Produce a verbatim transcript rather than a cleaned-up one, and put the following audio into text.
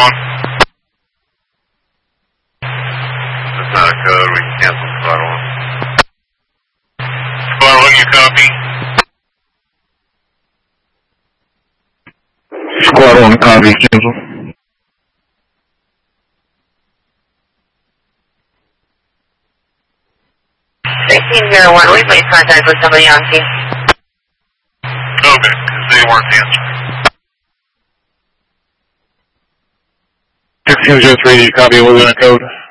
one. That's not a code. We can cancel squad one. Squad one, you copy? Squad one, copy. Cancel. sixteen zero one, we've made contact with somebody on scene. Okay, because they weren't answering. sixteen zero three, copy. We're going to code.